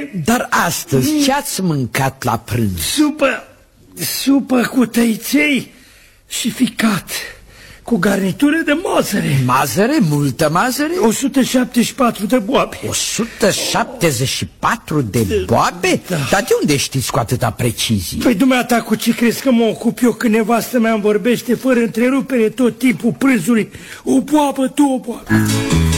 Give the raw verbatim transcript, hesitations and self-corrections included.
Dar astăzi mm. ce-ați mâncat la prânz? Supă, supă cu tăiței și ficat, cu garnitură de mazăre. Mazăre? Multă mazăre? o sută șaptezeci și patru de boabe. o sută șaptezeci și patru de boabe? Da. Dar de unde știți cu atâta precizie? Păi dumneata, cu ce crezi că mă ocup eu când nevastă mea îmi vorbește fără întrerupere tot timpul prânzului? O boabă, două boabe.